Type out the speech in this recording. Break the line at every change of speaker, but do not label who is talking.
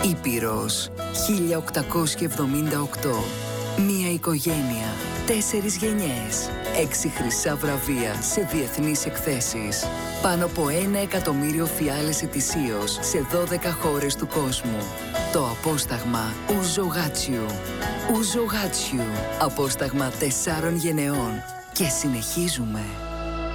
Ήπειρος 1878. Μία οικογένεια, 4 γενιές, 6 χρυσά βραβεία σε διεθνείς εκθέσεις. Πάνω από 1 εκατομμύριο φιάλες ετησίως σε 12 χώρες του κόσμου. Το απόσταγμα Ouzo Hachiu. Ouzo Hachiu. Απόσταγμα 4 γενεών. Και συνεχίζουμε.